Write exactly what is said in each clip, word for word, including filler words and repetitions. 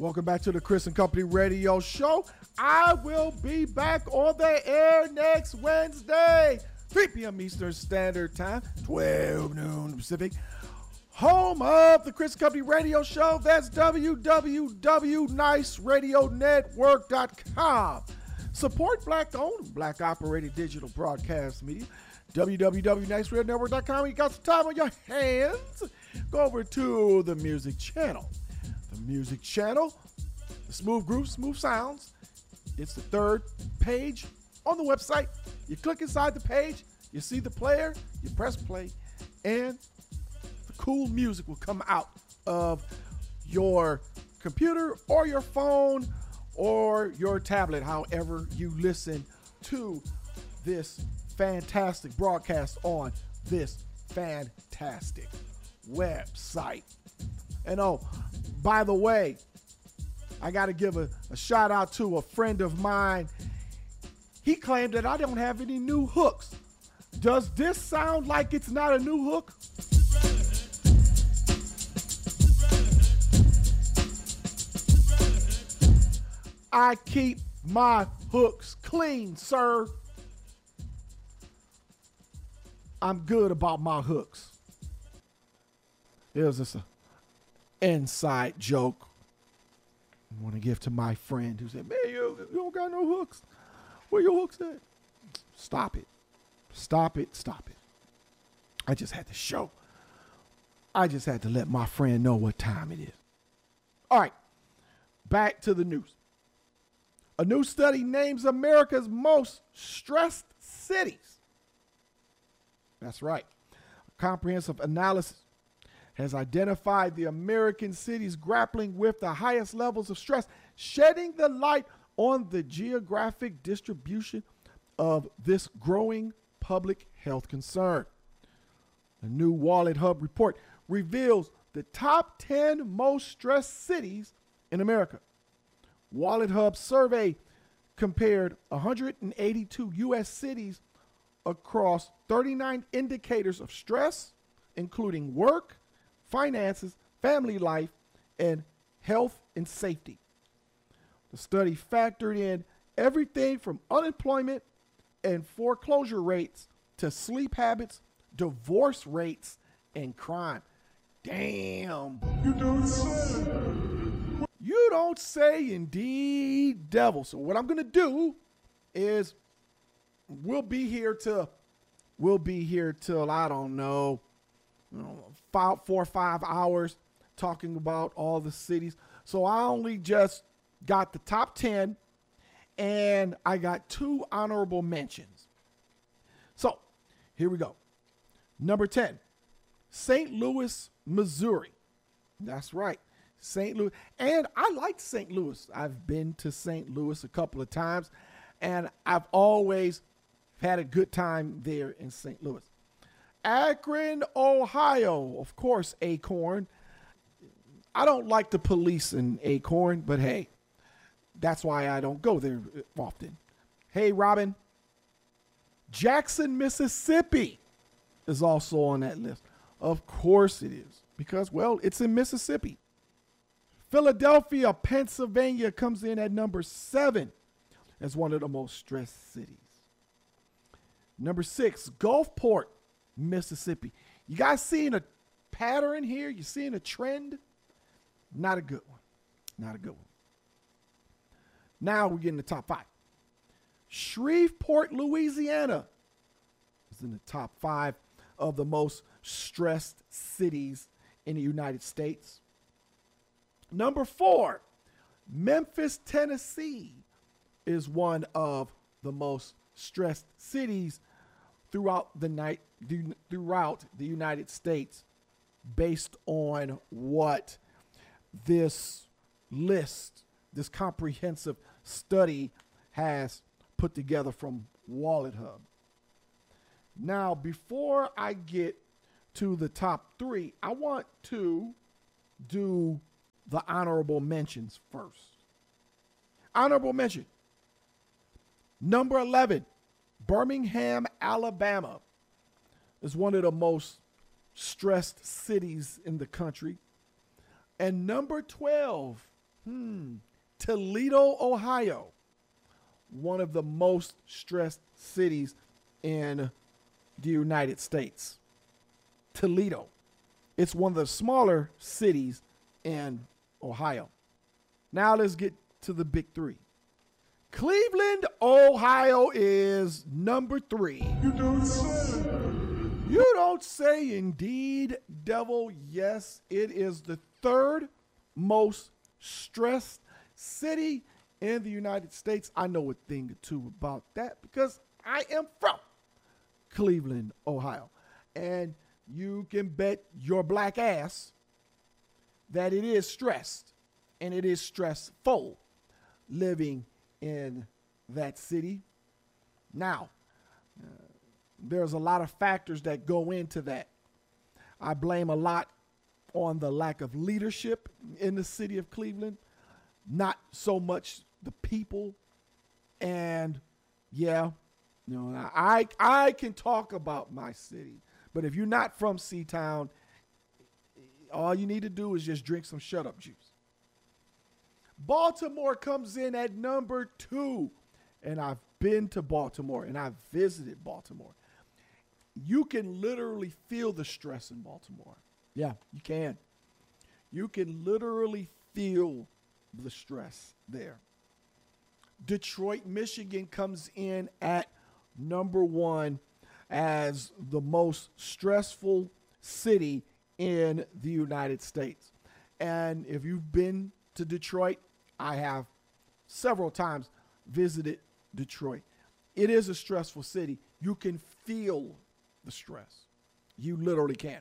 Welcome back to the Chris and Company Radio Show. I will be back on the air next Wednesday, three p.m. Eastern Standard Time, twelve noon Pacific. Home of the Chris and Company Radio Show. That's w w w dot nice radio network dot com. Support black-owned, black-operated digital broadcast media. w w w dot nice radio network dot com. You got some time on your hands? Go over to the music channel. The music channel, the Smooth Grooves, Smooth Sounds. It's the third page on the website. You click inside the page, you see the player, you press play, and the cool music will come out of your computer or your phone or your tablet, however you listen to this fantastic broadcast on this fantastic website. And oh, by the way, I got to give a, a shout out to a friend of mine. He claimed that I don't have any new hooks. Does this sound like it's not a new hook? I keep my hooks clean, sir. I'm good about my hooks. Here's this a inside joke I want to give to my friend who said, man, you, you don't got no hooks. Where your hooks at? Stop it. Stop it. Stop it. I just had to show. I just had to let my friend know what time it is. All right. Back to the news. A new study names America's most stressed cities. That's right. A comprehensive analysis has identified the American cities grappling with the highest levels of stress, shedding the light on the geographic distribution of this growing public health concern. The new WalletHub report reveals the top ten most stressed cities in America. WalletHub survey compared one hundred eighty-two U S cities across thirty-nine indicators of stress, including work, finances, family life, and health and safety. The study factored in everything from unemployment and foreclosure rates to sleep habits, divorce rates, and crime. Damn. You don't say. You don't say, indeed, devil. So what I'm going to do is we'll be here till, we'll be here till, I don't know, you know, five, four or five hours talking about all the cities. So I only just got the top ten and I got two honorable mentions. So here we go. Number ten, Saint Louis, Missouri. That's right. Saint Louis. And I like Saint Louis. I've been to Saint Louis a couple of times and I've always had a good time there in Saint Louis. Akron, Ohio, of course, Acorn. I don't like the police in Acorn, but hey, that's why I don't go there often. Hey, Robin. Jackson, Mississippi is also on that list. Of course it is, because, well, it's in Mississippi. Philadelphia, Pennsylvania comes in at number seven as one of the most stressed cities. Number six, Gulfport, Mississippi. You guys seeing a pattern here? You seeing a trend? Not a good one. Not a good one. Now we get in the top five. Shreveport, Louisiana is in the top five of the most stressed cities in the United States. Number four, Memphis, Tennessee is one of the most stressed cities throughout the night, throughout the United States, based on what this list, this comprehensive study has put together from WalletHub. Now, before I get to the top three, I want to do the honorable mentions first. Honorable mention. Number eleven, Birmingham, Alabama is one of the most stressed cities in the country. And number twelve Hmm. Toledo, Ohio. One of the most stressed cities in the United States. Toledo. It's one of the smaller cities in Ohio. Now let's get to the big three. Cleveland, Ohio is number three. You don't say. You don't say, indeed, devil. Yes, it is the third most stressed city in the United States. I know a thing or two about that because I am from Cleveland, Ohio. And you can bet your black ass that it is stressed and it is stressful living in that city. Now, uh, there's a lot of factors that go into that. I blame a lot on the lack of leadership in the city of Cleveland, not so much the people. And yeah, you know, I I can talk about my city, but if you're not from C-Town, all you need to do is just drink some shut up juice. Baltimore comes in at number two, and I've been to Baltimore and I've visited Baltimore. You can literally feel the stress in Baltimore. Yeah, you can. You can literally feel the stress there. Detroit, Michigan comes in at number one as the most stressful city in the United States. And if you've been to Detroit, I have several times visited Detroit. It is a stressful city. You can feel the stress. You literally can.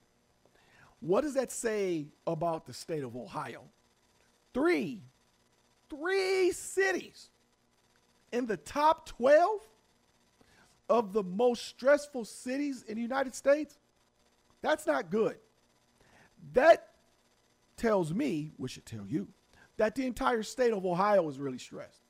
What does that say about the state of Ohio? Three, three cities in the top twelve of the most stressful cities in the United States? That's not good. That tells me, which should tell you, that the entire state of Ohio is really stressed.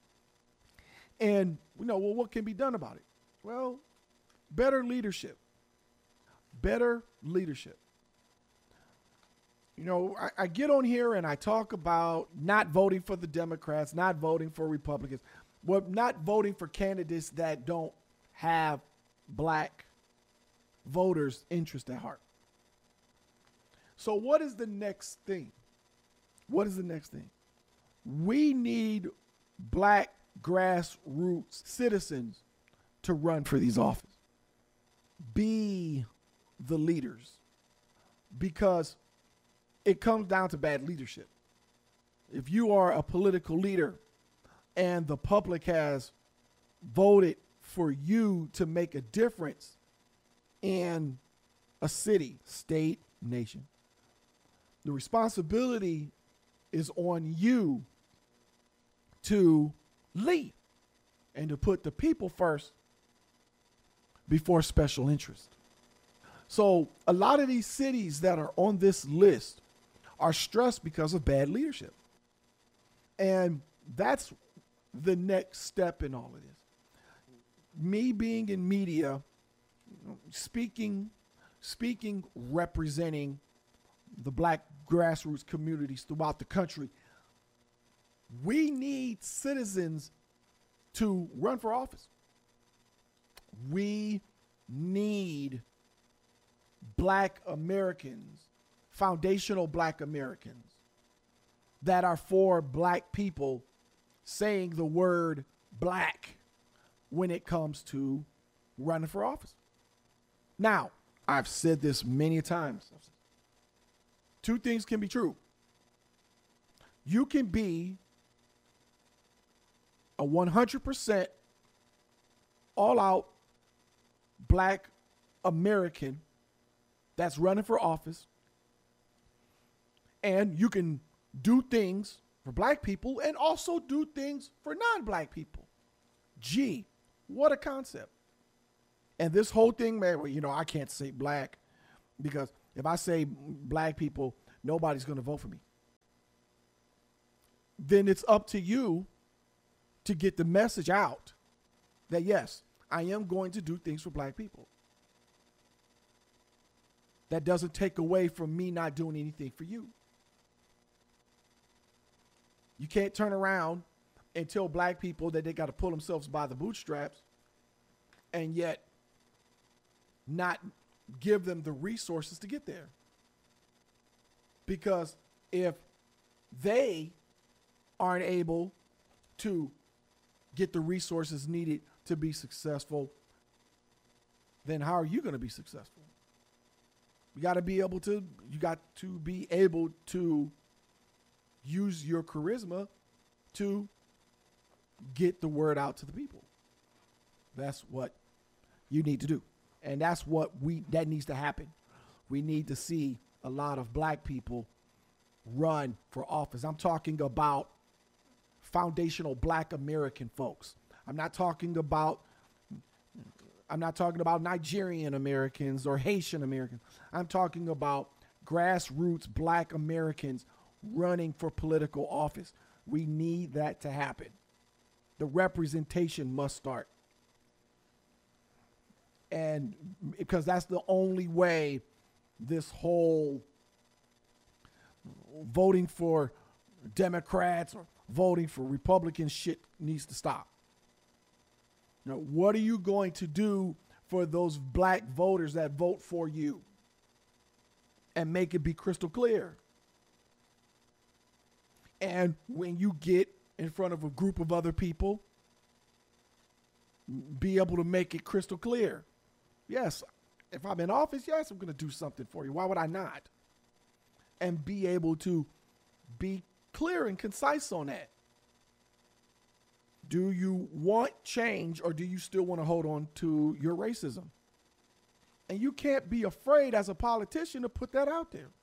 And, you know, well, what can be done about it? Well, better leadership. Better leadership. You know, I, I get on here and I talk about not voting for the Democrats, not voting for Republicans, well, not voting for candidates that don't have black voters' interest at heart. So what is the next thing? What is the next thing? We need black grassroots citizens to run for these offices. Be the leaders, because it comes down to bad leadership. If you are a political leader and the public has voted for you to make a difference in a city, state, nation, the responsibility is on you to lead and to put the people first before special interest. So a lot of these cities that are on this list are stressed because of bad leadership. And that's the next step in all of this. Me being in media, speaking, speaking, representing the black grassroots communities throughout the country, we need citizens to run for office. We need black Americans, foundational black Americans that are for black people saying the word black when it comes to running for office. Now, I've said this many times. Two things can be true. You can be a one hundred percent all-out black American that's running for office, and you can do things for black people and also do things for non-black people. Gee, what a concept. And this whole thing, man, well, you know, I can't say black because if I say black people, nobody's going to vote for me. Then it's up to you to get the message out that, yes, I am going to do things for black people. That doesn't take away from me not doing anything for you. You can't turn around and tell black people that they got to pull themselves by the bootstraps and yet not give them the resources to get there. Because if they aren't able to get the resources needed to be successful, then how are you going to be successful? You got to be able to, you got to be able to use your charisma to get the word out to the people. That's what you need to do. And that's what we, that needs to happen. We need to see a lot of black people run for office. I'm talking about foundational black American folks. I'm not talking about I'm not talking about Nigerian Americans or Haitian Americans. I'm talking about grassroots black Americans running for political office. We need that to happen. The representation must start. And because that's the only way this whole voting for Democrats or voting for Republican shit needs to stop. Now, what are you going to do for those black voters that vote for you? And make it be crystal clear. And when you get in front of a group of other people, be able to make it crystal clear. Yes, if I'm in office, yes, I'm going to do something for you. Why would I not? And be able to be clear and concise on that. Do you want change, or do you still want to hold on to your racism? And you can't be afraid as a politician to put that out there.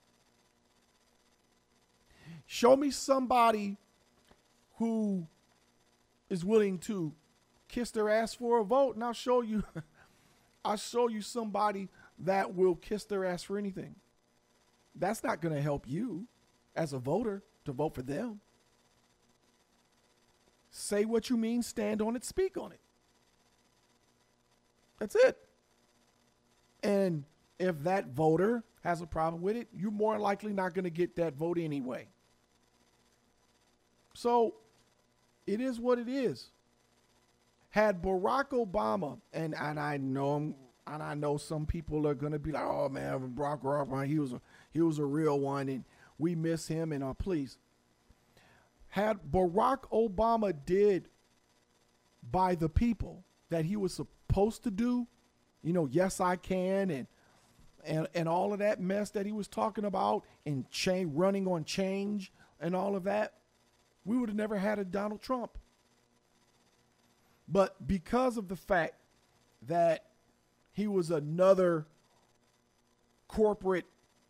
Show me somebody who is willing to kiss their ass for a vote, and I'll show you I'll show you somebody that will kiss their ass for anything. That's not going to help you as a voter to vote for them. Say what you mean, stand on it, speak on it. That's it. And if that voter has a problem with it, you're more likely not going to get that vote anyway. So it is what it is. Had Barack Obama, and, and I know him, and I know some people are going to be like, oh man, Barack Obama, he was a, he was a real one, and we miss him, and uh, please. Had Barack Obama did by the people that he was supposed to do, you know, yes, I can, and and and all of that mess that he was talking about, and cha- running on change and all of that, we would have never had a Donald Trump. But because of the fact that he was another corporate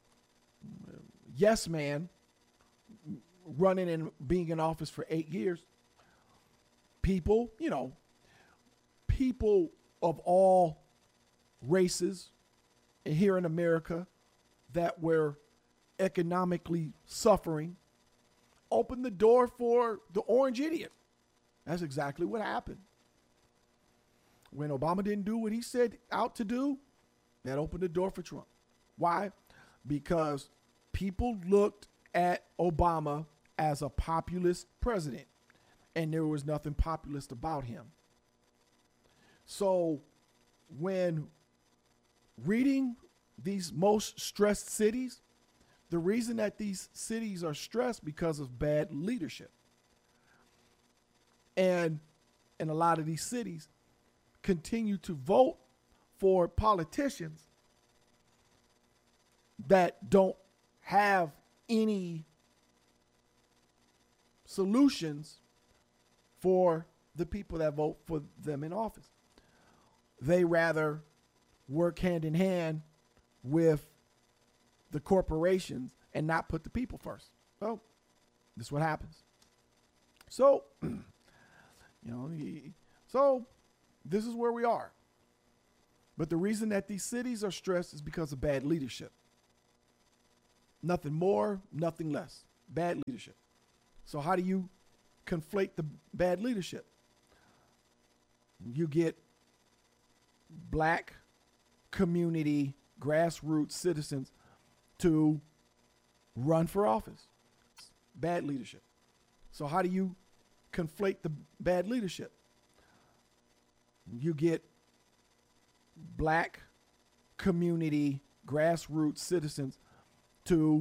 yes man, running and being in office for eight years, people, you know, people of all races here in America that were economically suffering opened the door for the orange idiot. That's exactly what happened. When Obama didn't do what he said out to do, that opened the door for Trump. Why? Because people looked at Obama as a populist president, and there was nothing populist about him. So when reading these most stressed cities, the reason that these cities are stressed because of bad leadership. And in a lot of these cities, continue to vote for politicians that don't have any solutions for the people that vote for them in office. They rather work hand in hand with the corporations and not put the people first. So this is what happens. So, you know, so this is where we are. But the reason that these cities are stressed is because of bad leadership. Nothing more, nothing less. Bad leadership. So how do you conflate the bad leadership? You get black community, grassroots citizens to run for office. Bad leadership. So how do you conflate the bad leadership? You get black community grassroots citizens to